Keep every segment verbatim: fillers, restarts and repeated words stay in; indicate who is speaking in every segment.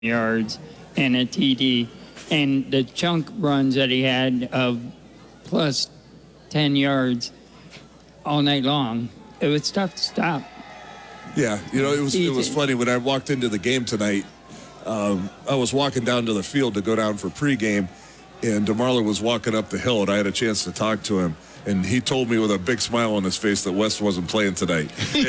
Speaker 1: yards and a T D. And the chunk runs that he had of plus ten yards all night long, it was tough to stop.
Speaker 2: Yeah, you know, it was it was funny when I walked into the game tonight. Um, I was walking down to the field to go down for pregame, and DeMarlo was walking up the hill, and I had a chance to talk to him. And he told me with a big smile on his face that West wasn't playing tonight.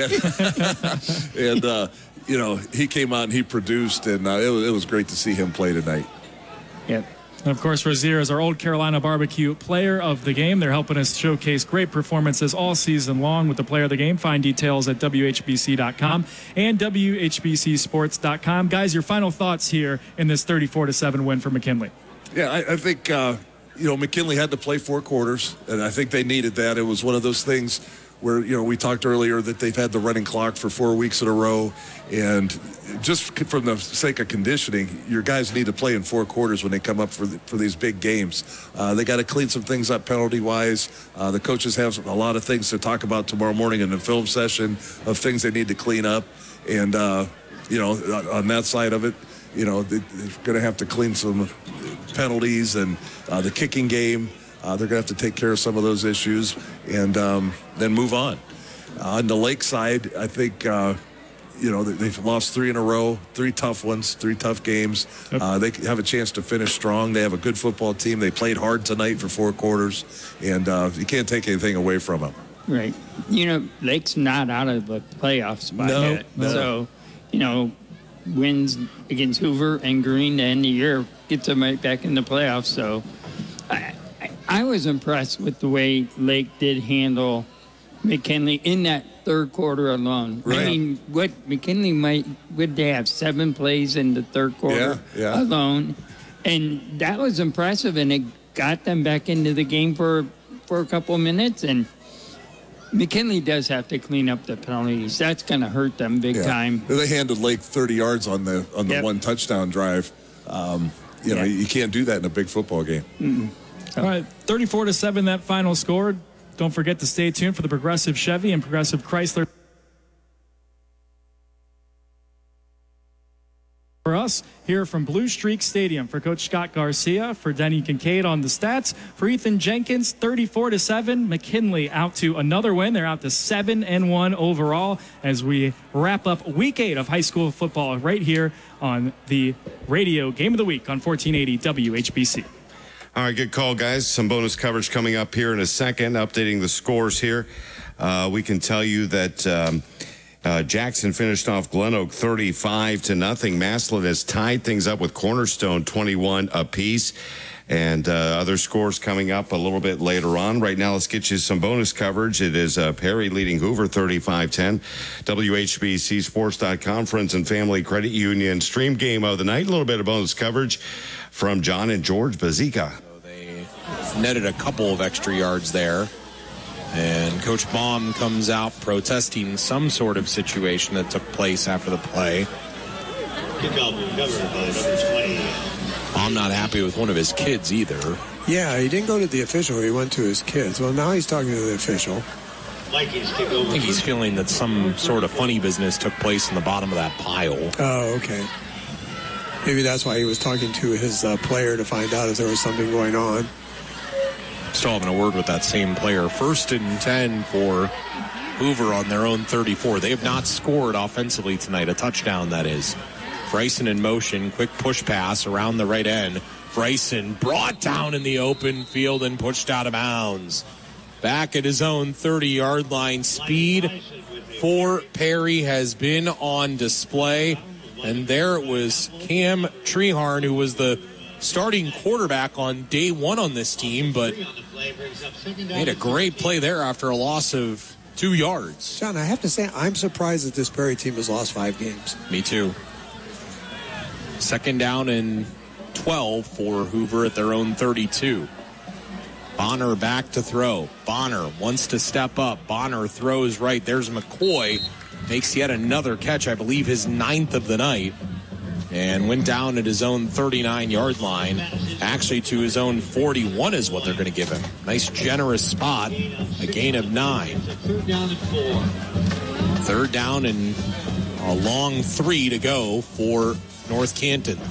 Speaker 2: and, and uh, you know, he came out and he produced, and uh, it, was, it was great to see him play tonight.
Speaker 1: Yep.
Speaker 3: And of course, Rozier is our Old Carolina Barbecue Player of the Game. They're helping us showcase great performances all season long with the Player of the Game. Find details at W H B C dot com and W H B C sports dot com. Guys, your final thoughts here in this thirty-four to seven win for McKinley.
Speaker 2: Yeah, I, I think, uh, you know, McKinley had to play four quarters, and I think they needed that. It was one of those things where, you know, we talked earlier that they've had the running clock for four weeks in a row, and just from the sake of conditioning, your guys need to play in four quarters when they come up for the, for these big games. Uh, they got to clean some things up penalty-wise. Uh, the coaches have a lot of things to talk about tomorrow morning in the film session of things they need to clean up, and, uh, you know, on that side of it, you know, they're going to have to clean some penalties and uh, the kicking game. Uh, they're going to have to take care of some of those issues and um, then move on. Uh, on the Lake side, I think, uh, you know, they've lost three in a row, three tough ones, three tough games. Uh, they have a chance to finish strong. They have a good football team. They played hard tonight for four quarters, and uh, you can't take anything away from them.
Speaker 1: Right. You know, Lake's not out of the playoff spot
Speaker 2: no,
Speaker 1: yet.
Speaker 2: No.
Speaker 1: So, you know, wins against Hoover and Green to end the year gets them right back in the playoffs. So, I, I, I was impressed with the way Lake did handle McKinley in that third quarter alone.
Speaker 2: Right.
Speaker 1: I mean, what McKinley might would they have seven plays in the third quarter
Speaker 2: yeah, yeah.
Speaker 1: alone, and that was impressive, and it got them back into the game for for a couple of minutes. And McKinley does have to clean up the penalties. That's going to hurt them big
Speaker 2: yeah.
Speaker 1: time.
Speaker 2: They handled Lake thirty yards on the on the
Speaker 1: yep.
Speaker 2: one touchdown drive. Um, you know,
Speaker 1: yeah.
Speaker 2: you can't do that in a big football game.
Speaker 1: Mm-mm.
Speaker 3: All right, thirty-four to seven, that final score. Don't forget to stay tuned for the Progressive Chevy and Progressive Chrysler. For us, here from Blue Streak Stadium, for Coach Scott Garcia, for Denny Kincaid on the stats, for Ethan Jenkins, thirty-four to seven, McKinley out to another win. They're out to seven and one overall as we wrap up week eight of high school football right here on the radio Game of the Week on fourteen eighty W H B C.
Speaker 4: All right, good call, guys. Some bonus coverage coming up here in a second, updating the scores here. Uh, we can tell you that um, uh, Jackson finished off Glen Oak thirty-five to nothing. Maslin has tied things up with Cornerstone twenty-one apiece. And uh, other scores coming up a little bit later on. Right now, let's get you some bonus coverage. It is uh, Perry leading Hoover thirty-five ten. W H B C sports dot com, Friends and Family Credit Union stream game of the night. A little bit of bonus coverage from John and George Bazika.
Speaker 5: So they netted a couple of extra yards there. And Coach Baum comes out protesting some sort of situation that took place after the play. I'm not happy with one of his kids either.
Speaker 6: Yeah, he didn't go to the official. He went to his kids. Well, now he's talking to the official.
Speaker 5: I think he's feeling that some sort of funny business took place in the bottom of that pile.
Speaker 6: Oh, okay. Maybe that's why he was talking to his uh, player to find out if there was something going on.
Speaker 5: Still having a word with that same player. First and ten for Hoover on their own thirty-four. They have not scored offensively tonight. A touchdown, that is. Bryson in motion. Quick push pass around the right end. Bryson brought down in the open field and pushed out of bounds. Back at his own thirty-yard line. Speed for Perry has been on display. And there it was Cam Treharn, who was the starting quarterback on day one on this team, but made a great play there after a loss of two yards.
Speaker 6: John, I have to say, I'm surprised that this Perry team has lost five games.
Speaker 5: Me too. Second down and twelve for Hoover at their own thirty-two. Bonner back to throw. Bonner wants to step up. Bonner throws right. There's McCoy. Makes yet another catch, I believe his ninth of the night. And went down at his own thirty-nine-yard line. Actually to his own forty-one is what they're going to give him. Nice generous spot. A gain of nine. Third down and four. Third down and a long three to go for North Canton